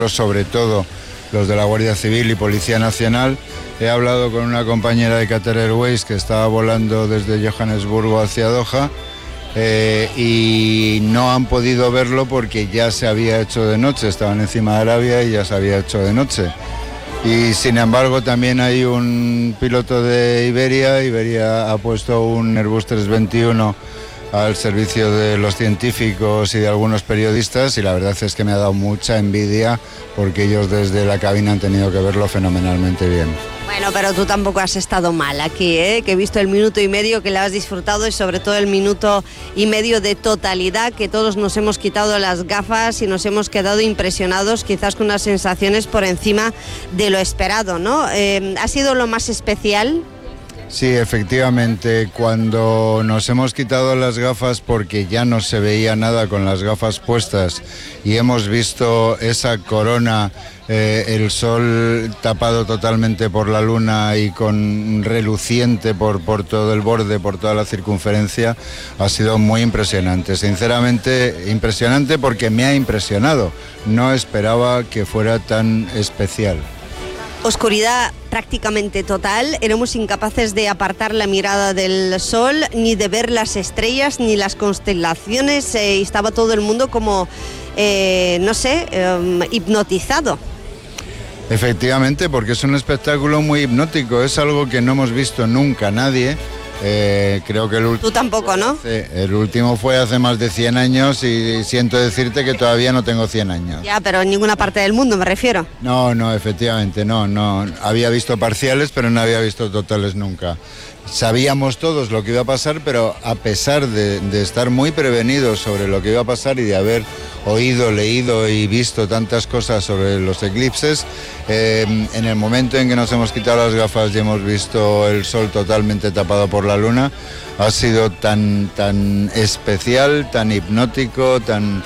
sobre todo los de la Guardia Civil y Policía Nacional. He hablado con una compañera de Qatar Airways que estaba volando desde Johannesburgo hacia Doha y no han podido verlo porque ya se había hecho de noche, estaban encima de Arabia y ya se había hecho de noche. Y sin embargo también hay un piloto de Iberia ha puesto un Airbus 321 al servicio de los científicos y de algunos periodistas, y la verdad es que me ha dado mucha envidia porque ellos desde la cabina han tenido que verlo fenomenalmente bien. Bueno, pero tú tampoco has estado mal aquí, ¿eh? Que he visto el minuto y medio que le has disfrutado y sobre todo el minuto y medio de totalidad, que todos nos hemos quitado las gafas y nos hemos quedado impresionados, quizás con unas sensaciones por encima de lo esperado, ¿no? ¿Ha sido lo más especial? Sí, efectivamente, cuando nos hemos quitado las gafas porque ya no se veía nada con las gafas puestas y hemos visto esa corona, el sol tapado totalmente por la luna y con reluciente por todo el borde, por toda la circunferencia, ha sido muy impresionante. Sinceramente, impresionante porque me ha impresionado. No esperaba que fuera tan especial. Oscuridad prácticamente total, éramos incapaces de apartar la mirada del sol, ni de ver las estrellas, ni las constelaciones, estaba todo el mundo como, hipnotizado. Efectivamente, porque es un espectáculo muy hipnótico, es algo que no hemos visto nunca nadie. Creo que el último... Tú tampoco, ¿no? El último fue hace más de 100 años y siento decirte que todavía no tengo 100 años. Ya, pero en ninguna parte del mundo me refiero. No, efectivamente, no. Había visto parciales, pero no había visto totales nunca. Sabíamos todos lo que iba a pasar, pero a pesar de estar muy prevenidos sobre lo que iba a pasar y de haber oído, leído y visto tantas cosas sobre los eclipses, en el momento en que nos hemos quitado las gafas y hemos visto el sol totalmente tapado por la luna, ha sido tan especial, tan hipnótico, tan...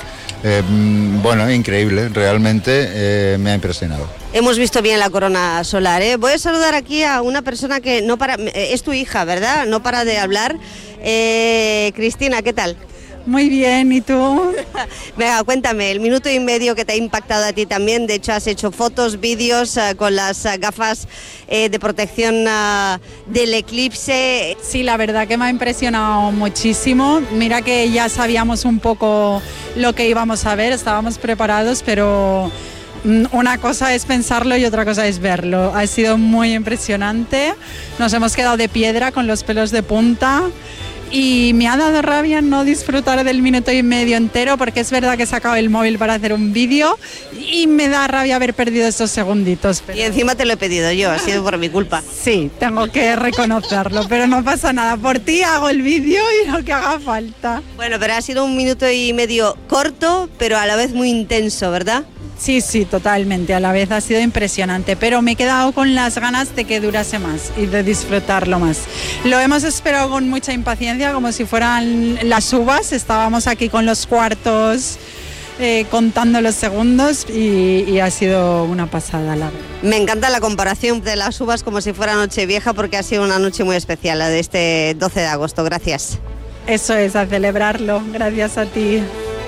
increíble, realmente me ha impresionado. Hemos visto bien la corona solar, ¿eh? Voy a saludar aquí a una persona que no para, es tu hija, ¿verdad? No para de hablar. Cristina, ¿qué tal? Muy bien, ¿y tú? Venga, cuéntame, el minuto y medio que te ha impactado a ti también. De hecho, has hecho fotos, vídeos con las gafas de protección del eclipse. Sí, la verdad que me ha impresionado muchísimo. Mira que ya sabíamos un poco lo que íbamos a ver, estábamos preparados, pero una cosa es pensarlo y otra cosa es verlo. Ha sido muy impresionante. Nos hemos quedado de piedra con los pelos de punta. Y me ha dado rabia no disfrutar del minuto y medio entero, porque es verdad que he sacado el móvil para hacer un vídeo y me da rabia haber perdido esos segunditos. Y encima te lo he pedido yo, ha sido por mi culpa. Sí, tengo que reconocerlo, pero no pasa nada. Por ti hago el vídeo y lo que haga falta. Bueno, pero ha sido un minuto y medio corto, pero a la vez muy intenso, ¿verdad? Sí, totalmente, a la vez ha sido impresionante, pero me he quedado con las ganas de que durase más y de disfrutarlo más. Lo hemos esperado con mucha impaciencia, como si fueran las uvas, estábamos aquí con los cuartos contando los segundos y ha sido una pasada, la verdad. Me encanta la comparación de las uvas como si fuera Nochevieja, porque ha sido una noche muy especial, la de este 12 de agosto, gracias. Eso es, a celebrarlo, gracias a ti.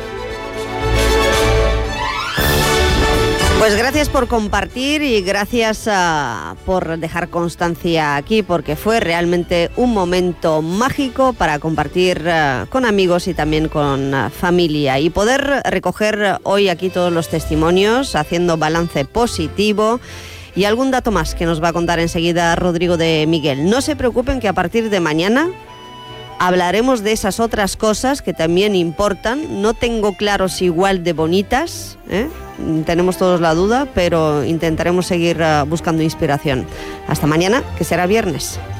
Pues gracias por compartir y gracias por dejar constancia aquí, porque fue realmente un momento mágico para compartir con amigos y también con familia y poder recoger hoy aquí todos los testimonios, haciendo balance positivo y algún dato más que nos va a contar enseguida Rodrigo de Miguel. No se preocupen que a partir de mañana hablaremos de esas otras cosas que también importan. No tengo claro si igual de bonitas, tenemos todos la duda, pero intentaremos seguir buscando inspiración. Hasta mañana, que será viernes.